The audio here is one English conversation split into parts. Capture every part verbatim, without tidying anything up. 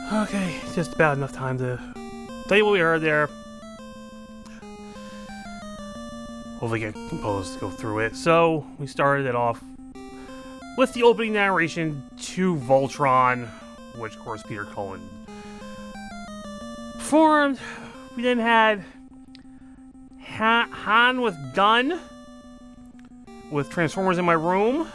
Okay, just about enough time to tell you what we heard there. Hopefully get composed to go through it. So, we started it off with the opening narration to Voltron, which of course Peter Cullen performed. We then had ha- Han with Gun with Transformers in My Room.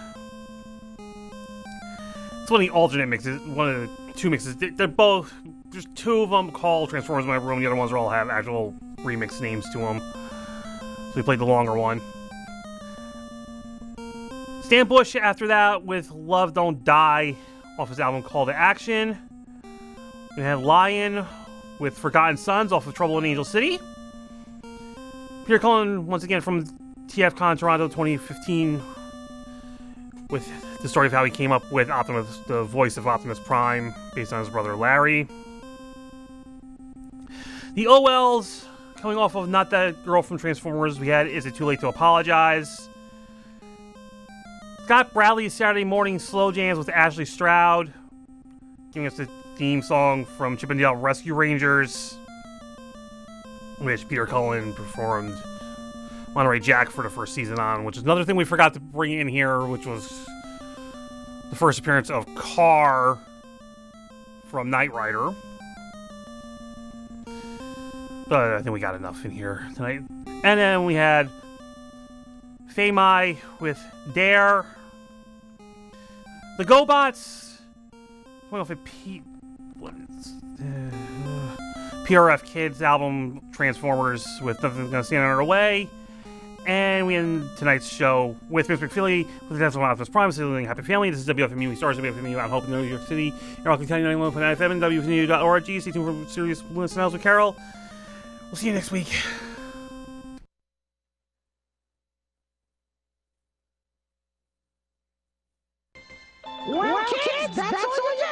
It's one of the alternate mixes, one of the two mixes. They're both, there's two of them called Transformers in My Room, the other ones all have actual remix names to them. So we played the longer one. Stan Bush after that with Love Don't Die off his album Call to Action. We had Lion with Forgotten Sons off of Trouble in Angel City. Peter Cullen, once again from TFCon Toronto twenty fifteen, with the story of how he came up with Optimus, the voice of Optimus Prime, based on his brother Larry. The O Ls, coming off of Not That Girl from Transformers, we had Is It Too Late to Apologize? Scott Bradley's Saturday Morning Slow Jams with Ashley Stroud, giving us the theme song from Chip and Dale Rescue Rangers, which Peter Cullen performed Monterey Jack for the first season on, which is another thing we forgot to bring in here, which was the first appearance of Carr from Knight Rider. But I think we got enough in here tonight. And then we had Fei Mai with Dare. The GoBots, coming off a P, what is, uh, P R F Kids album Transformers with Nothing's Gonna Stand in Our Way. And we end tonight's show with Miss McFeely with the Death of Optimus Prime, Civilian Happy Family. This is W F M U. We stars W F M U out in Hope, New York City. You're all continuing ninety-one point nine F M and W F M U dot org. Stay tuned for serious Bliss and with Carol. We'll see you next week. Well, kids, that's all you